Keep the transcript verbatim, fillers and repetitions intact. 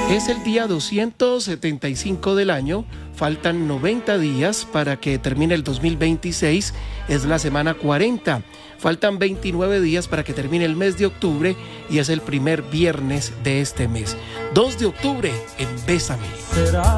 Es el día doscientos setenta y cinco del año, faltan noventa días para que termine el dos mil veintiséis, es la semana cuarenta. Faltan veintinueve días para que termine el mes de octubre y es el primer viernes de este mes. dos de octubre en Bésame.